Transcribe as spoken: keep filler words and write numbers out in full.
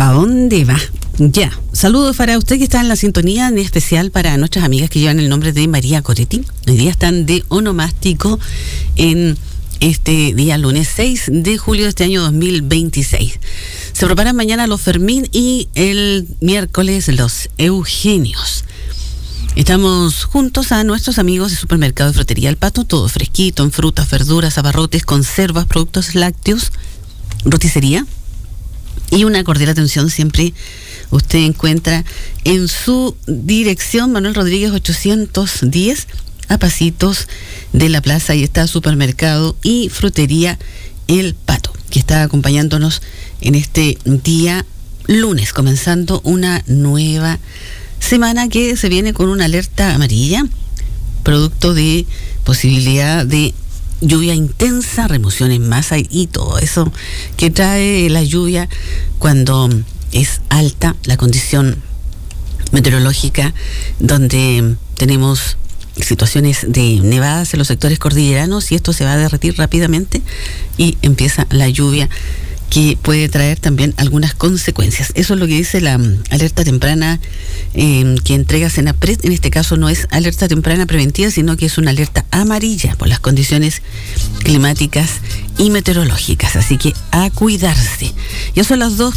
¿Para dónde va? Ya. Saludos para usted que está en la sintonía, en especial para nuestras amigas que llevan el nombre de María Coretti. Hoy día están de onomástico en este día lunes seis de julio de este año dos mil veintiséis. Se preparan mañana los Fermín y el miércoles los Eugenios. Estamos juntos a nuestros amigos de Supermercado de Frutería El Pato, todo fresquito, en frutas, verduras, abarrotes, conservas, productos lácteos, roticería. Y una cordial atención siempre usted encuentra en su dirección, Manuel Rodríguez ochocientos diez, a pasitos de la plaza. Ahí está Supermercado y Frutería El Pato, que está acompañándonos en este día lunes, comenzando una nueva semana que se viene con una alerta amarilla, producto de posibilidad de lluvia intensa, remoción en masa y, y todo eso que trae la lluvia cuando es alta la condición meteorológica, donde tenemos situaciones de nevadas en los sectores cordilleranos, y esto se va a derretir rápidamente y empieza la lluvia, que puede traer también algunas consecuencias. Eso es lo que dice la um, alerta temprana eh, que entrega Senapred. En este caso no es alerta temprana preventiva, sino que es una alerta amarilla por las condiciones climáticas y meteorológicas. Así que a cuidarse. Ya son las dos